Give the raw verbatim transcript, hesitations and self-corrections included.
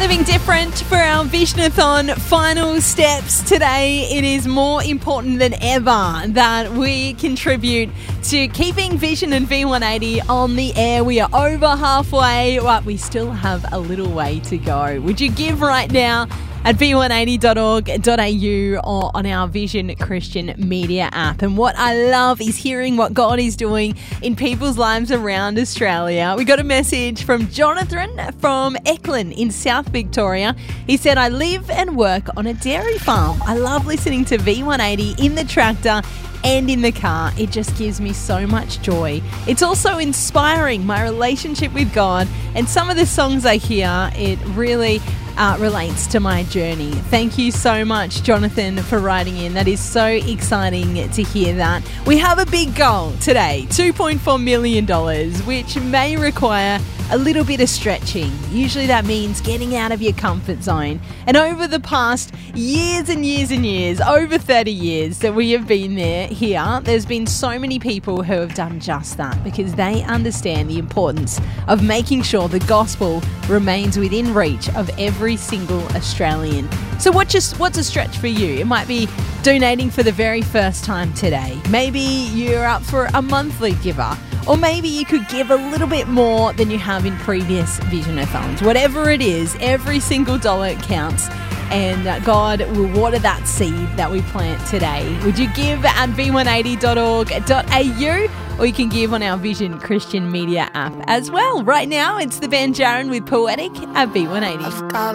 Living different for our Visionathon final steps today. It is more important than ever that we contribute to keeping Vision and V one eighty on the air. We are over halfway, but we still have a little way to go. Would you give right now at v one eighty dot org dot a u or on our Vision Christian Media app? And what I love is hearing what God is doing in people's lives around Australia. We got a message from Jonathan from Eklund in South Victoria. He said, I live and work on a dairy farm. I love listening to V one eighty in the tractor and in the car. It just gives me so much joy. It's also inspiring my relationship with God, and some of the songs I hear, it really Uh, relates to my journey. Thank you so much, Jonathan, for writing in. That is so exciting to hear that. We have a big goal today, two point four million dollars, which may require a little bit of stretching. Usually that means getting out of your comfort zone. And over the past years and years and years, over thirty years that we have been there here, there's been so many people who have done just that because they understand the importance of making sure the gospel remains within reach of every single Australian. So what just what's a stretch for you? It might be donating for the very first time today. Maybe you're up for a monthly giver. Or maybe you could give a little bit more than you have in previous Visionathons. Whatever it is, every single dollar counts. And God will water that seed that we plant today. Would you give at v one eighty dot org dot a u? Or you can give on our Vision Christian Media app as well. Right now, it's the band Jaron with Poetic at V one eighty.